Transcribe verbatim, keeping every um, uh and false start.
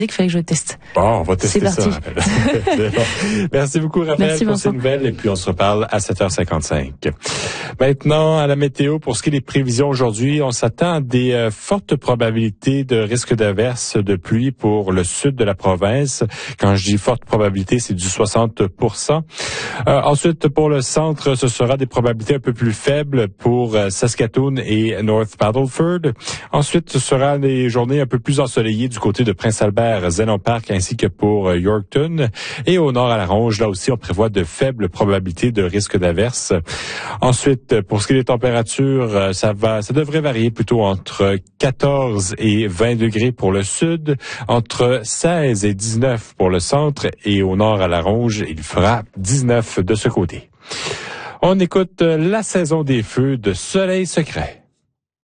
qu'il fallait que je teste. Bon, on va tester ça. Bon. Merci beaucoup, Raphaël, Merci, pour ces nouvelles. Et puis, on se reparle à sept heures cinquante-cinq. Maintenant, à la météo, pour ce qui est des prévisions aujourd'hui, on s'attend à des euh, fortes probabilités de risque d'averse de pluie pour le sud de la province. Quand je dis forte probabilité, c'est du soixante pour cent. Euh, ensuite, pour le centre, ce sera des probabilités un peu plus faibles pour euh, Saskatoon et North Battleford. Ensuite, ce sera des journées un peu plus ensoleillées du côté de Prince-Albert, Zenon Park, ainsi que pour Yorkton. Et au nord à la Ronge, là aussi, on prévoit de faibles probabilités de risque d'averse. Ensuite, pour ce qui est des températures, ça va, ça devrait varier plutôt entre quatorze et vingt degrés pour le sud, entre seize et dix-neuf pour le centre, et au nord à la Ronge, il fera dix-neuf de ce côté. On écoute La saison des feux de Soleil secret.